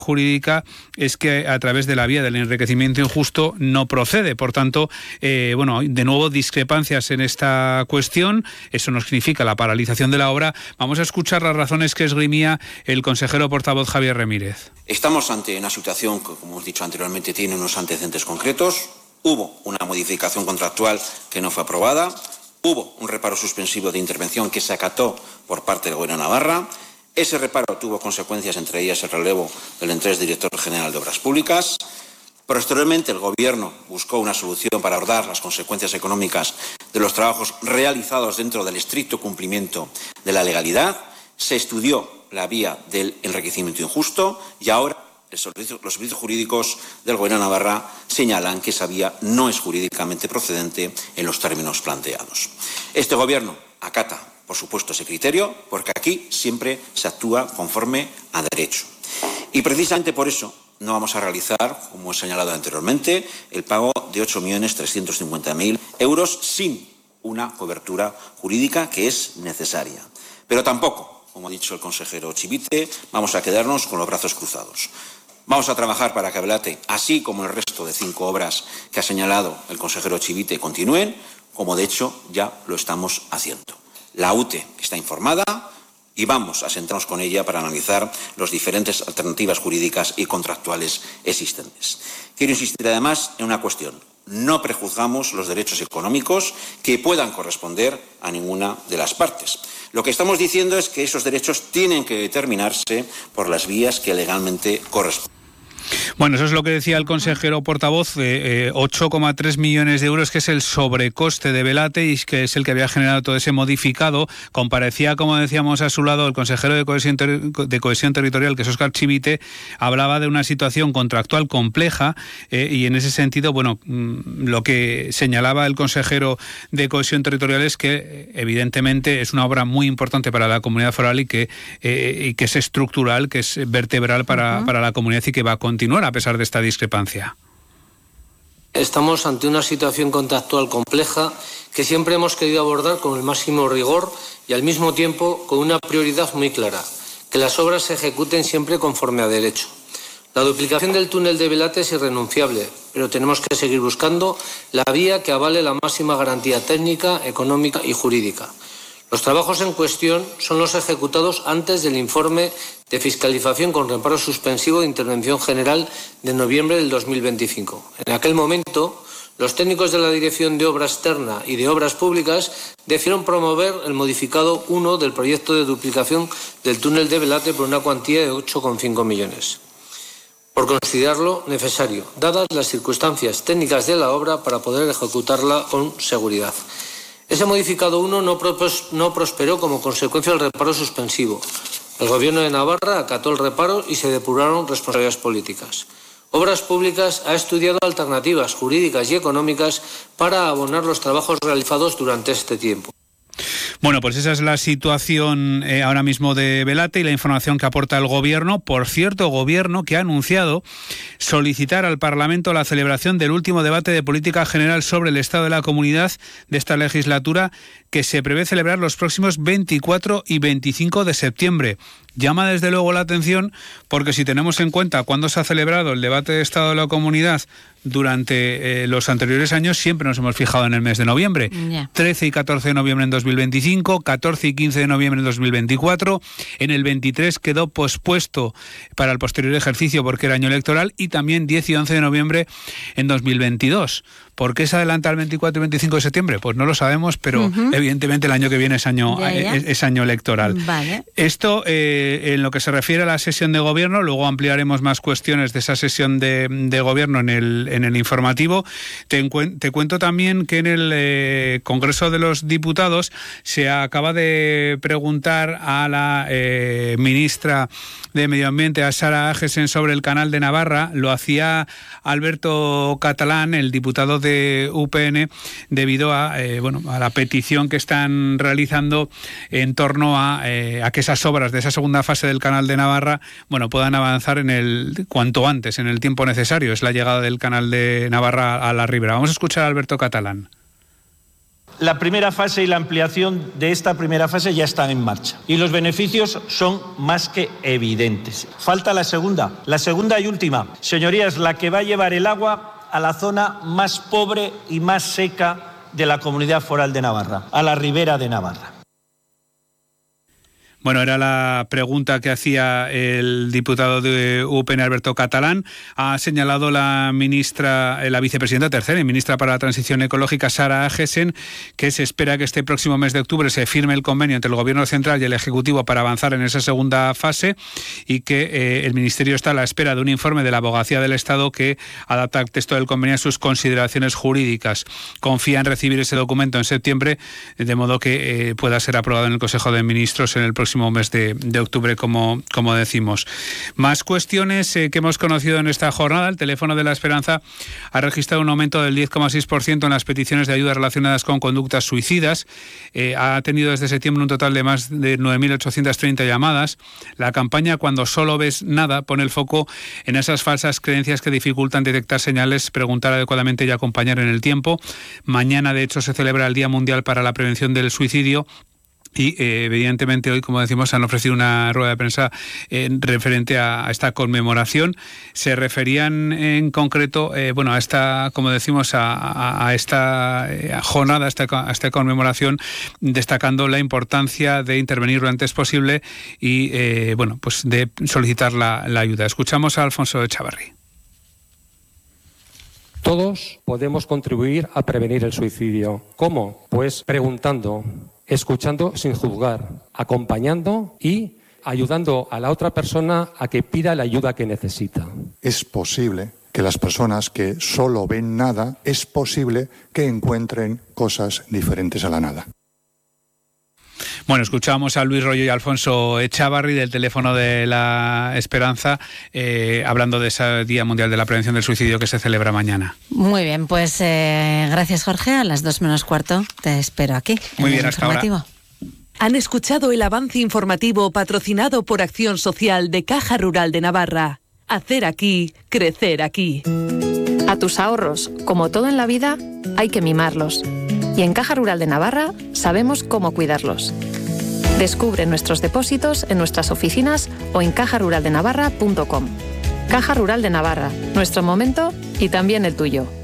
jurídica es que a través de la vía del enriquecimiento injusto no procede. Por tanto, de nuevo discrepancias en esta cuestión. Eso no significa la paralización de la obra. Vamos a escuchar las razones que esgrimía el consejero portavoz Javier Remírez. Estamos ante una situación que, como hemos dicho anteriormente, tiene unos antecedentes concretos. Hubo una modificación contractual que no fue aprobada. Hubo un reparo suspensivo de intervención que se acató por parte del Gobierno de Navarra. Ese reparo tuvo consecuencias, entre ellas el relevo del entonces director general de Obras Públicas. Posteriormente, el Gobierno buscó una solución para abordar las consecuencias económicas de los trabajos realizados dentro del estricto cumplimiento de la legalidad. Se estudió la vía del enriquecimiento injusto y ahora los servicios jurídicos del Gobierno de Navarra señalan que esa vía no es jurídicamente procedente en los términos planteados. Este Gobierno acata, por supuesto, ese criterio, porque aquí siempre se actúa conforme a derecho. Y precisamente por eso no vamos a realizar, como he señalado anteriormente, el pago de 8.350.000 euros sin una cobertura jurídica que es necesaria. Pero tampoco, como ha dicho el consejero Chivite, vamos a quedarnos con los brazos cruzados. Vamos a trabajar para que Beláte, así como el resto de 5 obras que ha señalado el consejero Chivite, continúen, como de hecho ya lo estamos haciendo. La UTE está informada y vamos a sentarnos con ella para analizar las diferentes alternativas jurídicas y contractuales existentes. Quiero insistir además en una cuestión. No prejuzgamos los derechos económicos que puedan corresponder a ninguna de las partes. Lo que estamos diciendo es que esos derechos tienen que determinarse por las vías que legalmente corresponden. Bueno, eso es lo que decía el consejero portavoz, 8,3 millones de euros, que es el sobrecoste de Beláte y que es el que había generado todo ese modificado. Comparecía, como decíamos, a su lado el consejero de Cohesión Territorial, que es Óscar Chivite, hablaba de una situación contractual compleja y en ese sentido, lo que señalaba el consejero de Cohesión Territorial es que evidentemente es una obra muy importante para la comunidad foral y que es estructural, que es vertebral para la comunidad y que va a continuar a pesar de esta discrepancia. Estamos ante una situación contractual compleja que siempre hemos querido abordar con el máximo rigor y al mismo tiempo con una prioridad muy clara, que las obras se ejecuten siempre conforme a derecho. La duplicación del túnel de Beláte es irrenunciable, pero tenemos que seguir buscando la vía que avale la máxima garantía técnica, económica y jurídica. Los trabajos en cuestión son los ejecutados antes del informe de fiscalización con reparo suspensivo de intervención general de noviembre del 2025. En aquel momento, los técnicos de la Dirección de Obra Externa y de Obras Públicas decidieron promover el modificado 1 del proyecto de duplicación del túnel de Beláte por una cuantía de 8,5 millones. Por considerarlo necesario, dadas las circunstancias técnicas de la obra para poder ejecutarla con seguridad. Ese modificado 1 no prosperó como consecuencia del reparo suspensivo. El Gobierno de Navarra acató el reparo y se depuraron responsabilidades políticas. Obras Públicas ha estudiado alternativas jurídicas y económicas para abonar los trabajos realizados durante este tiempo. Bueno, pues esa es la situación ahora mismo de Beláte y la información que aporta el Gobierno. Por cierto, Gobierno que ha anunciado solicitar al Parlamento la celebración del último debate de política general sobre el estado de la comunidad de esta legislatura, que se prevé celebrar los próximos 24 y 25 de septiembre. Llama desde luego la atención porque si tenemos en cuenta cuándo se ha celebrado el debate de estado de la comunidad durante los anteriores años, siempre nos hemos fijado en el mes de noviembre. 13 y 14 de noviembre en 2025, 14 y 15 de noviembre en 2024. En el 23 quedó pospuesto para el posterior ejercicio porque era año electoral y también 10 y 11 de noviembre en 2022. ¿Por qué se adelanta al 24 y 25 de septiembre? Pues no lo sabemos, pero evidentemente el año que viene es año electoral. Vale. Esto en lo que se refiere a la sesión de gobierno, luego ampliaremos más cuestiones de esa sesión de gobierno en el informativo. Te cuento también que en el Congreso de los Diputados se acaba de preguntar a la ministra de Medio Ambiente, a Sara Agesen, sobre el canal de Navarra. Lo hacía Alberto Catalán, el diputado de UPN, debido a la petición que están realizando en torno a que esas obras de esa segunda fase del canal de Navarra puedan avanzar cuanto antes, en el tiempo necesario. Es la llegada del canal de Navarra a la ribera. Vamos a escuchar a Alberto Catalán. La primera fase y la ampliación de esta primera fase ya están en marcha y los beneficios son más que evidentes. Falta la segunda y última. Señorías, la que va a llevar el agua a la zona más pobre y más seca de la Comunidad Foral de Navarra, a la Ribera de Navarra. Bueno, era la pregunta que hacía el diputado de UPN, Alberto Catalán. Ha señalado la vicepresidenta tercera y ministra para la Transición Ecológica, Sara Agesen, que se espera que este próximo mes de octubre se firme el convenio entre el Gobierno central y el Ejecutivo para avanzar en esa segunda fase y que el Ministerio está a la espera de un informe de la Abogacía del Estado que adapta el texto del convenio a sus consideraciones jurídicas. Confía en recibir ese documento en septiembre, de modo que pueda ser aprobado en el Consejo de Ministros en el próximo mes de octubre, como decimos. Más cuestiones que hemos conocido en esta jornada. El Teléfono de la Esperanza ha registrado un aumento del 10,6% en las peticiones de ayuda relacionadas con conductas suicidas. Ha tenido desde septiembre un total de más de 9.830 llamadas. La campaña Cuando solo ves nada pone el foco en esas falsas creencias que dificultan detectar señales, preguntar adecuadamente y acompañar en el tiempo. Mañana, de hecho, se celebra el Día Mundial para la Prevención del Suicidio. Y evidentemente hoy, como decimos, han ofrecido una rueda de prensa referente a esta conmemoración. Se referían en concreto, a esta, como decimos, a esta jornada, a esta conmemoración, destacando la importancia de intervenir lo antes posible y de solicitar la ayuda. Escuchamos a Alfonso Echavarri. Todos podemos contribuir a prevenir el suicidio. ¿Cómo? Pues preguntando, escuchando sin juzgar, acompañando y ayudando a la otra persona a que pida la ayuda que necesita. Es posible que las personas que solo ven nada, es posible que encuentren cosas diferentes a la nada. Bueno, escuchamos a Luis Royo y Alfonso Echavarri del Teléfono de la Esperanza hablando de ese Día Mundial de la Prevención del Suicidio que se celebra mañana. Muy bien, pues gracias, Jorge. A las 2:15 te espero aquí. Muy bien, hasta ahora. Han escuchado el avance informativo patrocinado por Acción Social de Caja Rural de Navarra. Hacer aquí, crecer aquí. A tus ahorros, como todo en la vida, hay que mimarlos. Y en Caja Rural de Navarra sabemos cómo cuidarlos. Descubre nuestros depósitos en nuestras oficinas o en cajaruraldenavarra.com. Caja Rural de Navarra, nuestro momento y también el tuyo.